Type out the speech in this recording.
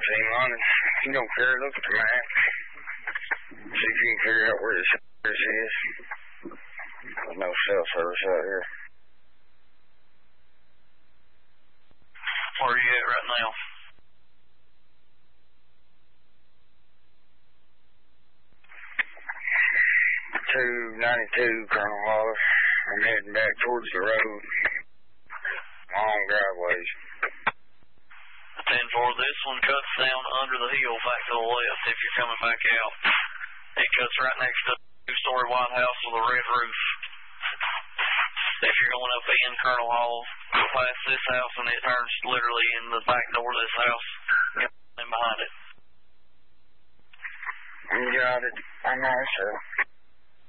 1700. You don't care, look at the map. See if you can figure out where this is. There's no cell service out here. Where are you at right now? .292, Colonel Wallace. I'm heading back towards the road. Long driveways. 10-4, this one cuts down under the hill back to the left if you're coming back out. It cuts right next to a two-story White House with a red roof. If you're going up in Colonel Hall, go past this house and it turns literally in the back door of this house and behind it. You got it. I know, sir.